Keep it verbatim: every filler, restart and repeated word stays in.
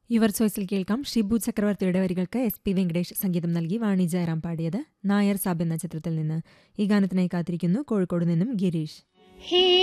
Your ചോയ്സിൽ കേൾക്കാം ഷിബു ചക്രവർത്തിയുടെ വരികൾക്ക് എസ് പി വെങ്കടേഷ് സംഗീതം നൽകി വാണി ജയറാം പാടിയത് നായർ സാബ് എന്ന ചിത്രത്തിൽ നിന്ന്. ഈ ഗാനത്തിനായി കാത്തിരിക്കുന്നു കോഴിക്കോട് നിന്നും ഗിരീഷ്. ഹേ